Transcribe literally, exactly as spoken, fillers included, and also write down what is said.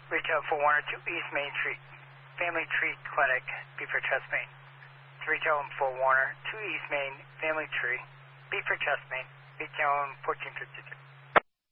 Retail four Warner to East Main Street, Family Tree Clinic, B for chest pain. Retail four Warner to East Main, Family Tree, B for chest pain. Retail fourteen fifty-two.